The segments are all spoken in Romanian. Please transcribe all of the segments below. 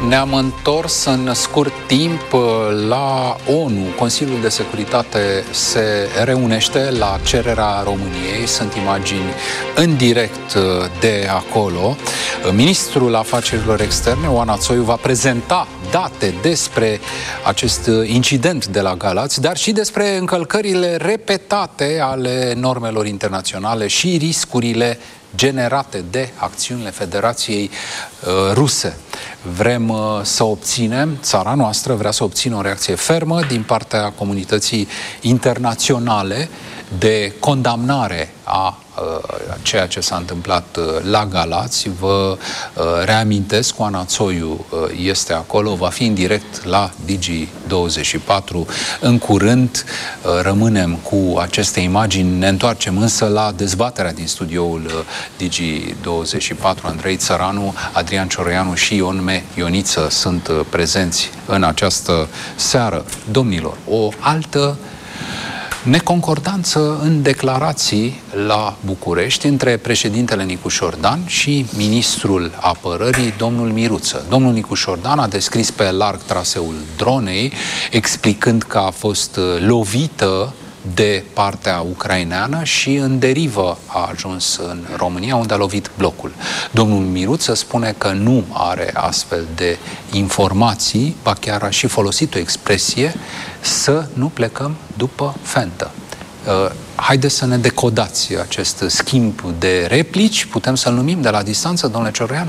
Ne-am întors în scurt timp la ONU. Consiliul de Securitate se reunește la cererea României. Sunt imagini în direct de acolo. Ministrul Afacerilor Externe, Oana Țoiu, va prezenta date despre acest incident de la Galați, dar și despre încălcările repetate ale normelor internaționale și riscurile generate de acțiunile Federației Ruse. Vrem să obținem, țara noastră vrea să obțină o reacție fermă din partea comunității internaționale de condamnare a ceea ce s-a întâmplat la Galați. Vă reamintesc, Oana Țoiu este acolo, va fi în direct la Digi24 în curând. Rămânem cu aceste imagini, ne întoarcem însă la dezbaterea din studioul Digi24. Andrei Țăranu, Adrian Cioroianu și Ion Ioniță sunt prezenți în această seară. Domnilor, o altă neconcordanță în declarații la București între președintele Nicu Șordan și ministrul apărării, domnul Miruță. Domnul Nicu Șordan a descris pe larg traseul dronei, explicând că a fost lovită de partea ucraineană și în derivă a ajuns în România, unde a lovit blocul. Domnul Miruță spune că nu are astfel de informații, ba chiar a și folosit o expresie, să nu plecăm după fentă. Haideți să ne decodați acest schimb de replici, putem să-l numim de la distanță, domnule Cioroianu?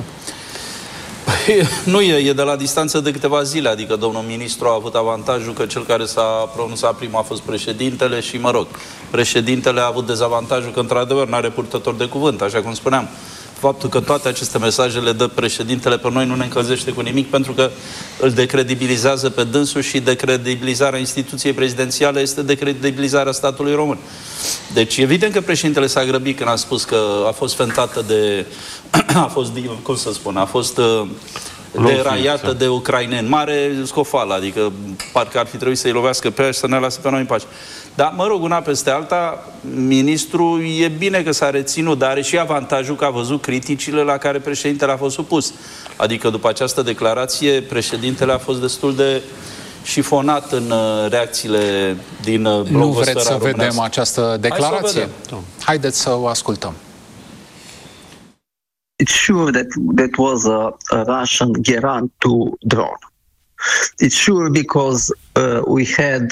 Nu e de la distanță de câteva zile, adică domnul ministru a avut avantajul că cel care s-a pronunțat primul a fost președintele și, mă rog, președintele a avut dezavantajul că, într-adevăr, n-are purtător de cuvânt, așa cum spuneam. Faptul că toate aceste mesaje le dă președintele pe noi nu ne încălzește cu nimic, pentru că îl decredibilizează pe dânsul și decredibilizarea instituției prezidențiale este decredibilizarea statului român. Deci, evident că președintele s-a grăbit când a spus că a fost fentată de... a fost, cum să spun, a fost deraiată de ucraineni. Mare scofală, adică parcă ar fi trebuit să-i lovească pe aia și să ne lase pe noi în pace. Dar, mă rog, una peste alta, ministrul e bine că s-a reținut, dar are și avantajul că a văzut criticile la care președintele a fost supus. Adică, după această declarație, președintele a fost destul de șifonat în reacțiile din blogosfera Nu vreți să românească. vedem această declarație? Haideți să o ascultăm. It's sure that was a Russian Geran 2 drone. It's sure because we had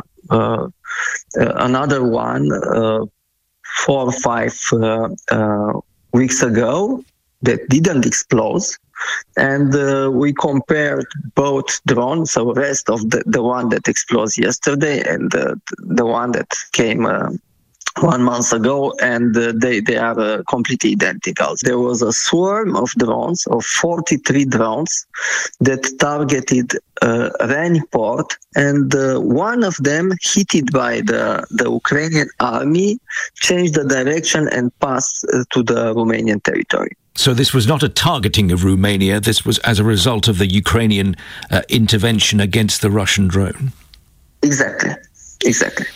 another one 4 or 5 weeks ago that didn't explode, and we compared both drones, so rest of the one that exploded yesterday and the one that came 1 month ago, and they are completely identical. There was a swarm of drones, of 43 drones, that targeted Reni port, and one of them, hit by the Ukrainian army, changed the direction and passed to the Romanian territory. So this was not a targeting of Romania, this was as a result of the Ukrainian intervention against the Russian drone? Exactly.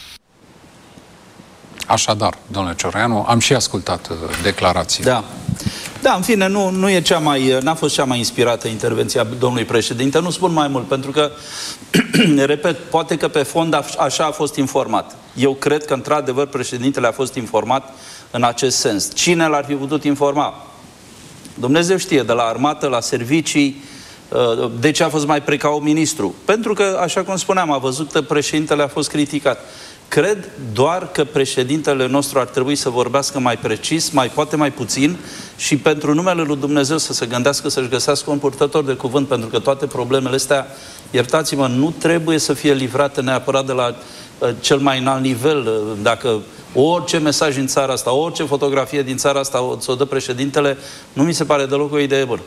Așadar, domnule Cioroianu, am și ascultat declarații. Da, în fine, n-a fost cea mai inspirată intervenția domnului președinte. Nu spun mai mult, pentru că, repet, poate că pe fond așa a fost informat. Eu cred că, într-adevăr, președintele a fost informat în acest sens. Cine l-ar fi putut informa? Dumnezeu știe, de la armată, la servicii. De ce a fost mai precaut ministru? Pentru că, așa cum spuneam, a văzut că președintele a fost criticat. Cred doar că președintele nostru ar trebui să vorbească mai precis, poate mai puțin, și pentru numele lui Dumnezeu să se gândească să-și găsească un purtător de cuvânt, pentru că toate problemele astea, iertați-mă, nu trebuie să fie livrate neapărat de la cel mai înalt nivel. Dacă orice mesaj din țara asta, orice fotografie din țara asta o dă președintele, nu mi se pare deloc o idee bună.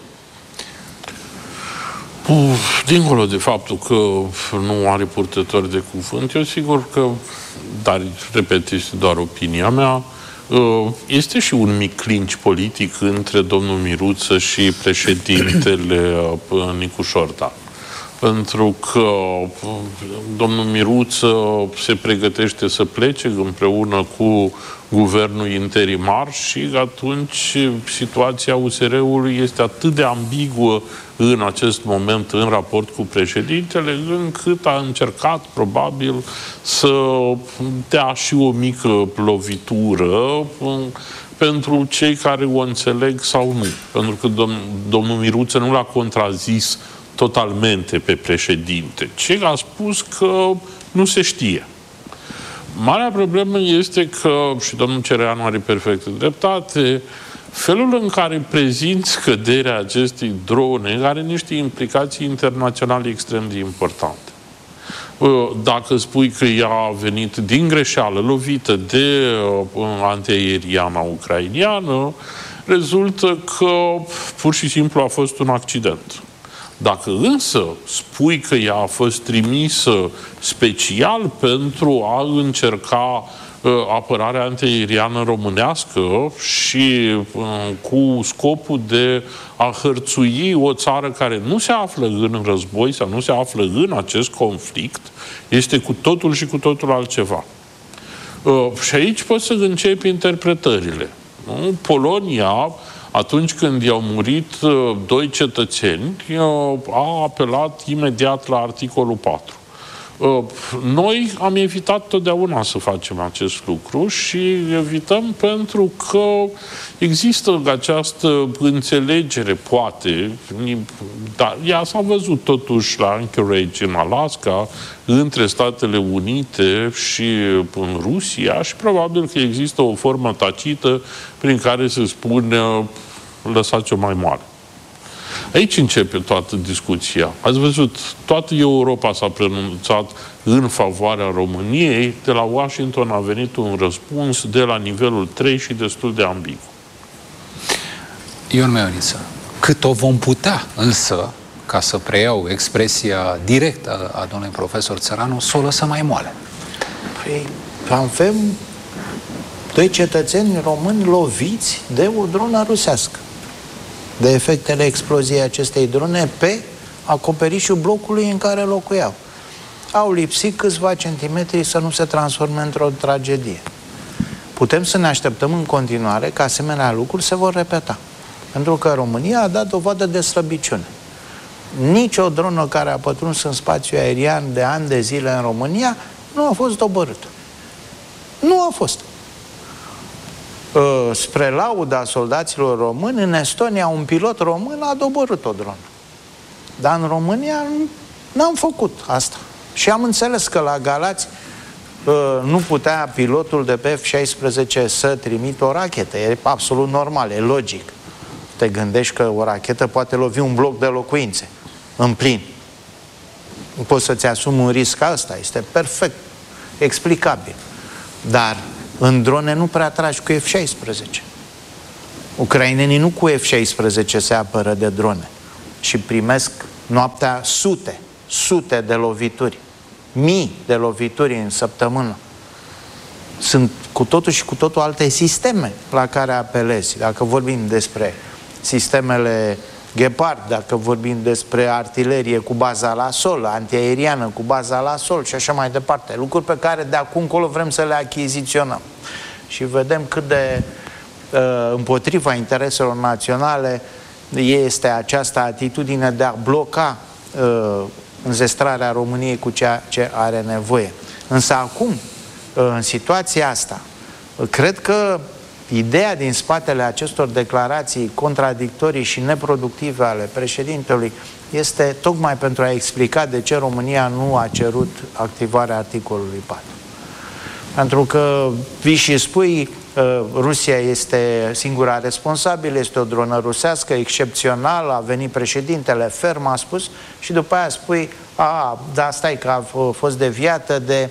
Dincolo de faptul că nu are purtător de cuvânt, eu sigur că, dar, repet, este doar opinia mea, este și un mic clinch politic între domnul Miruță și președintele Nicu Șordan. pentru că domnul Miruță se pregătește să plece împreună cu guvernul interimar și atunci situația USR-ului este atât de ambiguă în acest moment în raport cu președintele, încât a încercat probabil să dea și o mică lovitură pentru cei care o înțeleg sau nu. Pentru că domnul Miruță nu l-a contrazis totalmente pe președinte, ci a spus că nu se știe. Marea problemă este că, și domnul Cereanu are perfectă dreptate, felul în care prezinți scăderea acestei drone are niște implicații internaționale extrem de importante. Dacă spui că ea a venit din greșeală, lovită de antiaeriana ucrainiană, rezultă că pur și simplu a fost un accident. Dacă însă spui că ea a fost trimisă special pentru a încerca apărarea antiaeriană românească și cu scopul de a hărțui o țară care nu se află în război sau nu se află în acest conflict, este cu totul și cu totul altceva. Și aici poți să începi interpretările. Polonia, atunci când i-au murit 2 cetățeni, a apelat imediat la articolul 4. Noi am evitat totdeauna să facem acest lucru și evităm pentru că există această înțelegere, poate, dar ea s-a văzut totuși la Anchorage în Alaska, între Statele Unite și în Rusia și probabil că există o formă tacită prin care se spune lăsați-o mai mare. Aici începe toată discuția. Ați văzut, toată Europa s-a pronunțat în favoarea României. De la Washington a venit un răspuns de la nivelul 3 și destul de ambigu. Ion Meoniță, cât o vom putea însă, ca să preiau expresia directă a domnului profesor Țăranu, să o lăsăm mai moale? Păi, avem 2 cetățeni români loviți de o dronă rusească, de efectele exploziei acestei drone pe acoperișul blocului în care locuiau. Au lipsit câțiva centimetri să nu se transforme într-o tragedie. Putem să ne așteptăm în continuare că asemenea lucruri se vor repeta. Pentru că România a dat dovadă de slăbiciune. Nici o dronă care a pătruns în spațiul aerian de ani de zile în România nu a fost doborâtă. Nu a fost. Spre lauda soldaților români, în Estonia un pilot român a doborât o dronă. Dar în România n-am făcut asta. Și am înțeles că la Galați nu putea pilotul de pe F-16 să trimită o rachetă. E absolut normal, e logic. Te gândești că o rachetă poate lovi un bloc de locuințe în plin. Nu poți să-ți asumi un risc ăsta. Este perfect explicabil. Dar în drone nu prea tragi cu F-16. Ucrainenii nu cu F-16 se apără de drone și primesc noaptea sute de lovituri, mii de lovituri în săptămână. Sunt cu totul și cu totul alte sisteme la care apelezi. Dacă vorbim despre sistemele Gepard, dacă vorbim despre artilerie cu baza la sol, antiaeriană cu baza la sol și așa mai departe. Lucruri pe care de acum încolo vrem să le achiziționăm. Și vedem cât de împotriva intereselor naționale este această atitudine de a bloca înzestrarea României cu ceea ce are nevoie. Însă acum, în situația asta, cred că ideea din spatele acestor declarații contradictorii și neproductive ale președintelui este tocmai pentru a explica de ce România nu a cerut activarea articolului 4. Pentru că vii și spui Rusia este singura responsabilă, este o dronă rusească excepțională, a venit președintele ferm, a spus, și după aia spui, da, stai că a fost deviată de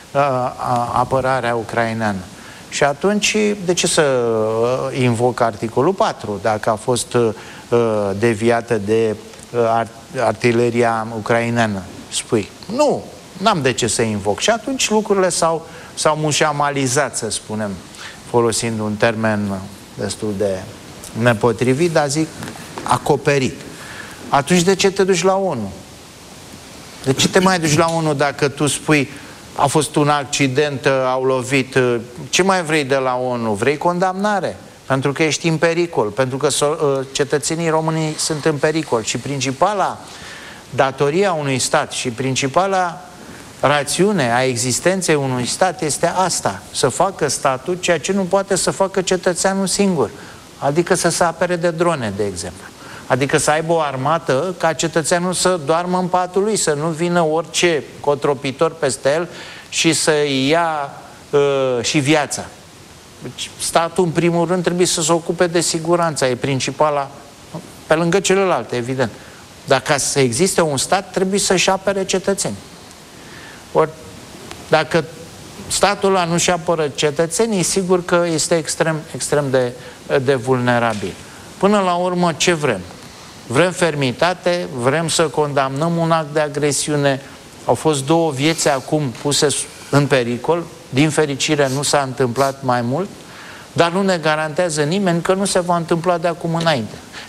apărarea ucraineană. Și atunci, de ce să invoc articolul 4 dacă a fost deviată de artileria ucraineană? Spui, nu, n-am de ce să invoc. Și atunci lucrurile s-au mușamalizat, să spunem, folosind un termen destul de nepotrivit, dar zic acoperit. Atunci de ce te duci la ONU? De ce te mai duci la ONU dacă tu spui a fost un accident, au lovit? Ce mai vrei de la ONU? Vrei condamnare? Pentru că ești în pericol, pentru că cetățenii români sunt în pericol. Și principala datoria unui stat și principala rațiune a existenței unui stat este asta, să facă statul ceea ce nu poate să facă cetățeanul singur, adică să se apere de drone, de exemplu. Adică să aibă o armată ca cetățeanul să doarmă în patul lui, să nu vină orice cotropitor peste el și să-i ia și viața. Deci, statul, în primul rând, trebuie să se ocupe de siguranța, e principala, pe lângă celelalte, evident. Dar ca să existe un stat, trebuie să-și apere cetățenii. Ori, dacă statul ăla nu-și apără cetățenii, sigur că este extrem de vulnerabil. Până la urmă, ce vrem? Vrem fermitate, vrem să condamnăm un act de agresiune. Au fost 2 vieți acum puse în pericol. Din fericire nu s-a întâmplat mai mult, dar nu ne garantează nimeni că nu se va întâmpla de acum înainte.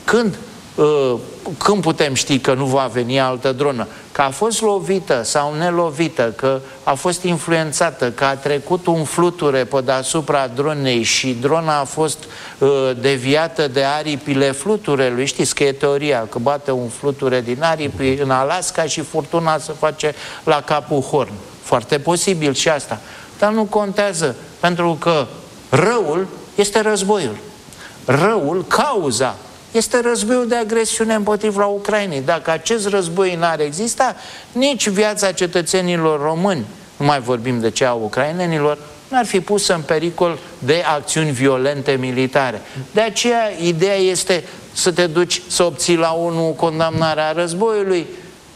Când putem ști că nu va veni altă dronă? Că a fost lovită sau nelovită, că a fost influențată, că a trecut un fluture pe deasupra dronei și drona a fost deviată de aripile fluturelui. Știți că e teoria, că bate un fluture din aripi în Alaska și furtuna se face la Capul Horn. Foarte posibil și asta. Dar nu contează, pentru că răul este războiul. Răul, cauza, este războiul de agresiune împotriva Ucrainei. Dacă acest război n-ar exista, nici viața cetățenilor români, nu mai vorbim de cea a ucrainenilor, n-ar fi pusă în pericol de acțiuni violente militare. De aceea, ideea este să te duci să obții la ONU condamnarea războiului,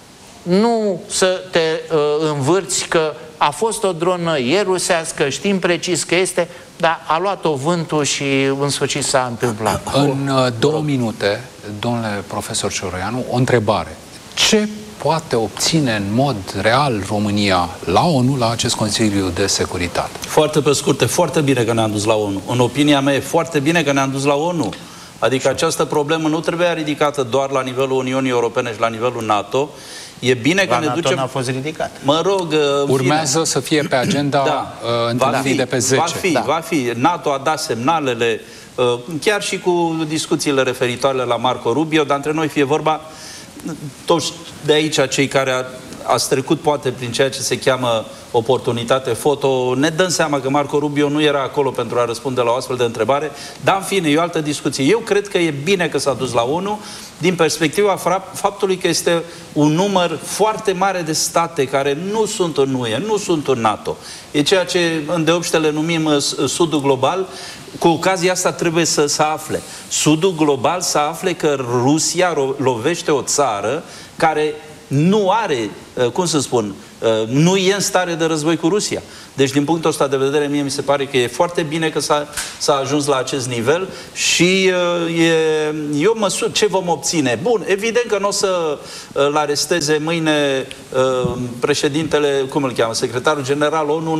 nu să te învârți că a fost o dronă, e rusească, știm precis că este, dar a luat-o vântul și în sfârșit s-a întâmplat. În 2 minute, domnule profesor Cioroianu, o întrebare. Ce poate obține în mod real România la ONU, la acest Consiliu de Securitate? Foarte pe scurt, foarte bine că ne-am dus la ONU. În opinia mea, e foarte bine că ne-am dus la ONU. Adică această problemă nu trebuia ridicată doar la nivelul Uniunii Europene și la nivelul NATO. E bine că ne ducem... n-a fost ridicat. Mă rog... Urmează să fie pe agenda întâlnirii de pe 10. Va fi. NATO a dat semnalele, chiar și cu discuțiile referitoare la Marco Rubio, dar între noi fie vorba, toți de aici, cei care ați trecut poate prin ceea ce se cheamă oportunitate foto, ne dăm seama că Marco Rubio nu era acolo pentru a răspunde la o astfel de întrebare, dar în fine, e o altă discuție. Eu cred că e bine că s-a dus la ONU din perspectiva faptului că este un număr foarte mare de state care nu sunt în UE, nu sunt în NATO. E ceea ce îndeopște numim Sudul global. Cu ocazia asta trebuie să se afle. Sudul global să afle că Rusia lovește o țară care nu are, cum să spun, nu e în stare de război cu Rusia. Deci, din punctul ăsta de vedere, mie mi se pare că e foarte bine că s-a ajuns la acest nivel și eu măsur ce vom obține. Bun, evident că nu o să-l aresteze mâine președintele, cum îl cheamă, secretarul general ONU,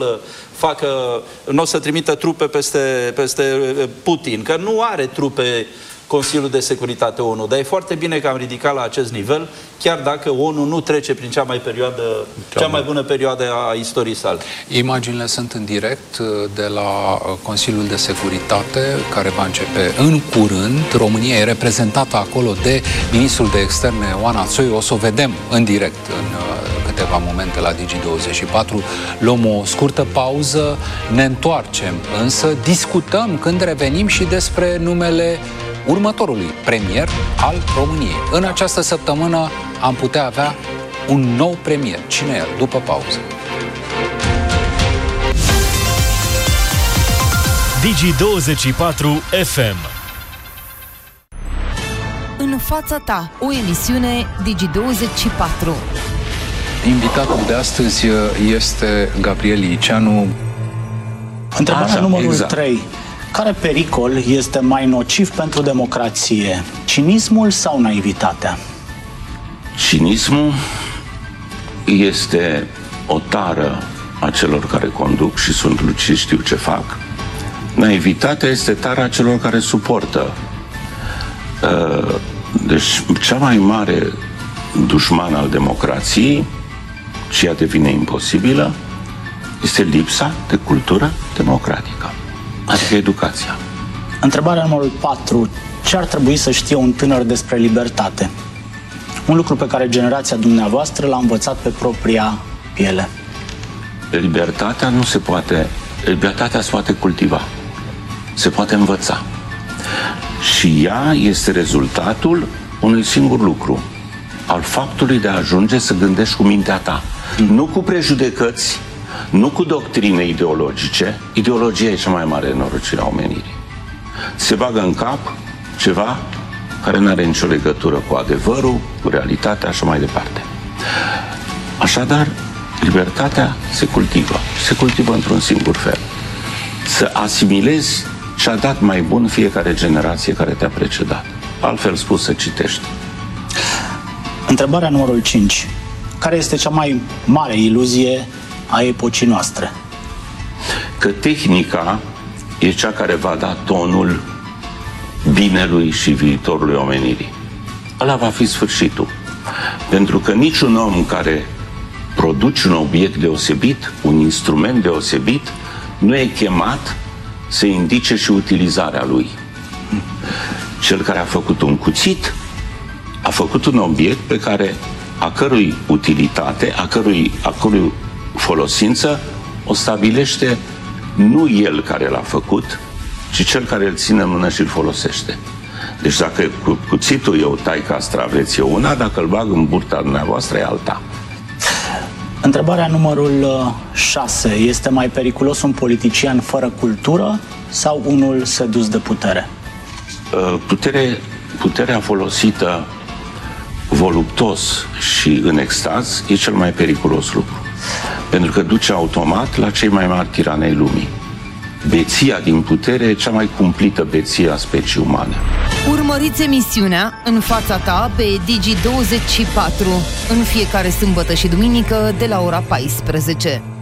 nu o să trimită trupe peste Putin, că nu are trupe Consiliul de Securitate ONU. Dar e foarte bine că am ridicat la acest nivel, chiar dacă ONU nu trece prin cea mai bună perioadă a istoriei sale. Imaginile sunt în direct de la Consiliul de Securitate, care va începe în curând. România e reprezentată acolo de ministrul de externe Oana Țoiu. O să o vedem în direct în câteva momente la Digi24. Luăm o scurtă pauză, ne întoarcem, însă discutăm când revenim și despre numele următorului premier al României. În această săptămână am putea avea un nou premier. Cine e el? După pauză. Digi24 FM. În fața ta, o emisiune Digi24. Invitatul de astăzi este Gabriel Liceanu. Întrebarea numărul 3. Care pericol este mai nociv pentru democrație? Cinismul sau naivitatea? Cinismul este o tară a celor care conduc și sunt lucizi, știu ce fac. Naivitatea este tara celor care suportă. Deci cea mai mare dușman al democrației și ea devine imposibilă, este lipsa de cultură democratică, adică educația. Întrebarea numărul 4. Ce ar trebui să știe un tânăr despre libertate? Un lucru pe care generația dumneavoastră l-a învățat pe propria piele. Libertatea nu se poate, libertatea se poate cultiva, se poate învăța. Și ea este rezultatul unui singur lucru, al faptului de a ajunge să gândești cu mintea ta. Nu cu prejudecăți, nu cu doctrine ideologice. Ideologia e cea mai mare nenorocire a omenirii. Se bagă în cap ceva care nu are nicio legătură cu adevărul, cu realitatea, așa mai departe. Așadar, libertatea se cultivă într-un singur fel. Să asimilezi ce a dat mai bun fiecare generație care te-a precedat. Altfel spus, să citești. Întrebarea numărul 5. Care este cea mai mare iluzie a epocii noastre? Că tehnica e cea care va da tonul binelui și viitorului omenirii. Ăla va fi sfârșitul. Pentru că niciun om care produce un obiect deosebit, un instrument deosebit, nu e chemat să indice și utilizarea lui. Cel care a făcut un cuțit a făcut un obiect pe care a cărui utilitate, a cărui folosință o stabilește nu el care l-a făcut, ci cel care îl ține în mână și îl folosește. Deci dacă cuțitul eu tai castraveți e una, dacă îl bag în burta dumneavoastră e alta. Întrebarea numărul 6. Este mai periculos un politician fără cultură sau unul sedus de putere? Puterea folosită voluptos și în extaz e cel mai periculos lucru. Pentru că duce automat la cei mai mari tirani ai lumii. Beția din putere e cea mai cumplită beție a speciei umane. Urmăriți emisiunea În fața ta pe Digi24 în fiecare sâmbătă și duminică de la ora 14.